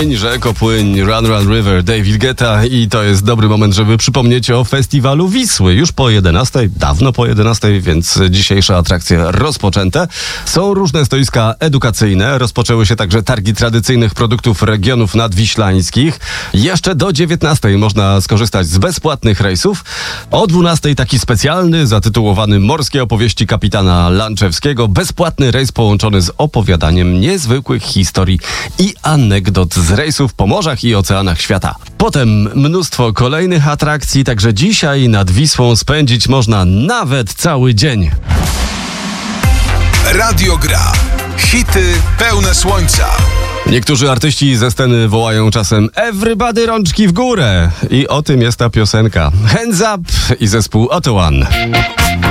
Płyń, rzeko, płyń, Run Run River, David Guetta i to jest dobry moment, żeby przypomnieć o festiwalu Wisły. Już po 11, dawno po 11, więc dzisiejsze atrakcje rozpoczęte. Są różne stoiska edukacyjne, rozpoczęły się także targi tradycyjnych produktów regionów nadwiślańskich. Jeszcze do 19 można skorzystać z bezpłatnych rejsów. O 12 taki specjalny, zatytułowany Morskie opowieści kapitana Lanczewskiego. Bezpłatny rejs połączony z opowiadaniem niezwykłych historii i anegdot z rejsów po morzach i oceanach świata. Potem mnóstwo kolejnych atrakcji, także dzisiaj nad Wisłą spędzić można nawet cały dzień. Radio Gra. Hity pełne słońca. Niektórzy artyści ze sceny wołają czasem everybody rączki w górę. I o tym jest ta piosenka. Hands up i zespół Oto One.